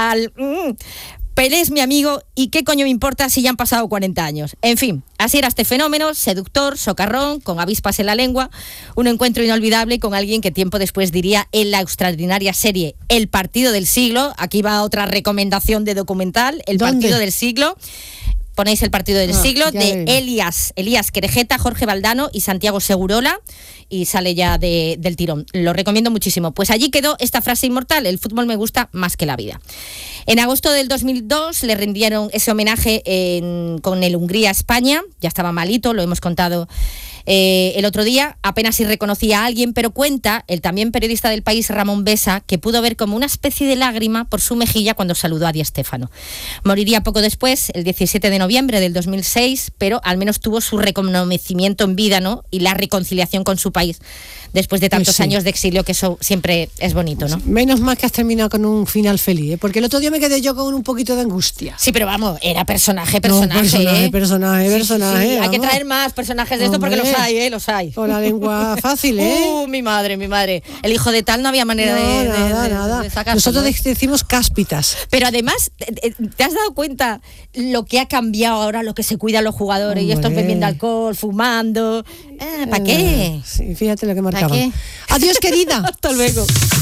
al... Pelé es mi amigo y qué coño me importa si ya han pasado 40 años. En fin, así era este fenómeno, seductor, socarrón, con avispas en la lengua, un encuentro inolvidable con alguien que tiempo después diría en la extraordinaria serie El partido del siglo. Aquí va otra recomendación de documental, El ¿Dónde? partido del siglo. Ponéis El partido del siglo de Elías Querejeta, Jorge Valdano y Santiago Segurola y sale ya del tirón. Lo recomiendo muchísimo. Pues allí quedó esta frase inmortal: el fútbol me gusta más que la vida. En agosto del 2002 le rindieron ese homenaje con el Hungría-España. Ya estaba malito, lo hemos contado el otro día. Apenas si reconocía a alguien, pero cuenta el también periodista del País, Ramón Besa, que pudo ver como una especie de lágrima por su mejilla cuando saludó a Di Stéfano. Moriría poco después, el 17 de noviembre del 2006, pero al menos tuvo su reconocimiento en vida, ¿no? Y la reconciliación con su país después de tantos años de exilio, que eso siempre es bonito, ¿no? Menos mal que has terminado con un final feliz, ¿eh? Porque el otro día me quedé yo con un poquito de angustia. Sí, pero vamos, era personaje. Personaje. Hay que traer más personajes de esto porque los hay. Con la lengua fácil, ¿eh? Mi madre. El hijo de tal no había manera de sacarlo. Nosotros decimos cáspitas. Pero además, ¿te has dado cuenta lo que ha cambiado ahora, lo que se cuidan los jugadores? Y estos bebiendo alcohol, fumando. ¿Para qué? Sí, fíjate lo que marcaban. ¿Para qué? Adiós, querida. Hasta luego.